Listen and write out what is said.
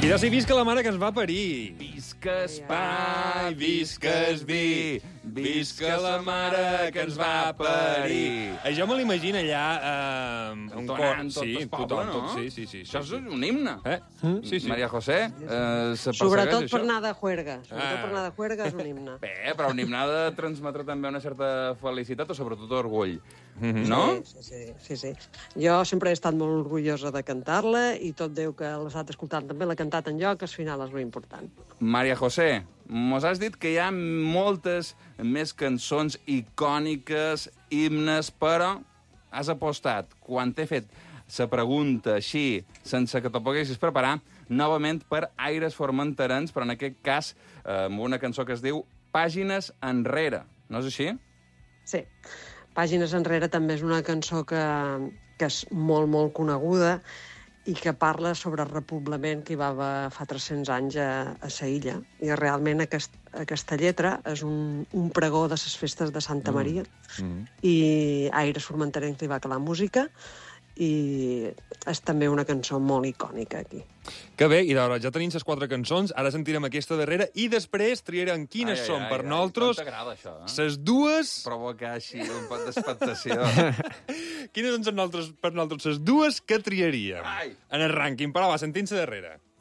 I ja sí, visca la mare que ens va parir. Visques pa, visques vi, visca la mare que ens va parir. Jo me l'imagino allà... un cor. Tot Sí, el poble, no? Sí. Això és un himne. Sí. Maria José, se Sobretot persegueix per això? anar de juerga. Sobretot per anar de juerga és un himne. Bé, però un himne ha de transmetre també una certa felicitat o sobretot orgull, no? Sí. Jo sempre he estat molt orgullosa de cantar-la i tot Déu que l'ha estat escoltant també l'ha cantat enlloc, que al final és l'important. Maria José, mos has dit que hi ha moltes més cançons icòniques, himnes, però has apostat, quan t'he fet la pregunta així, sense que t'ho poguessis preparar, novament per Aires Formenterans, però en aquest cas amb una cançó que es diu Pàgines enrere. No és així? Sí. Pàgines enrere també és una cançó que és molt, molt coneguda i que parla sobre el repoblament que hi va haver fa 300 anys a sa illa. I realment aquesta lletra és un pregó de les festes de Santa Maria i Aires Formenterens li va calar música i és també una cançó molt icònica aquí. Que bé, i llavors ja tenim les 4 cançons, ara sentirem aquesta darrera i després triarem quines són per nosaltres Com t'agrada això, les dues... Provocar així un pot d'expectació. Quines són per nosaltres les dues que triaríem Ai. en el rànquing. Però va, sentim-se darrere.